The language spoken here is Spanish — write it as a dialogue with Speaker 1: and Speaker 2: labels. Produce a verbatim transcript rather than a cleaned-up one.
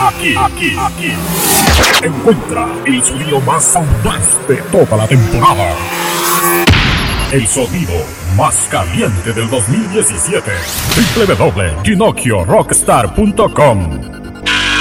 Speaker 1: aquí, aquí, aquí. Encuentra el sonido más audaz de toda la temporada. El sonido más caliente del dos mil diecisiete. doble u doble u doble u punto ginocchio rockstar punto com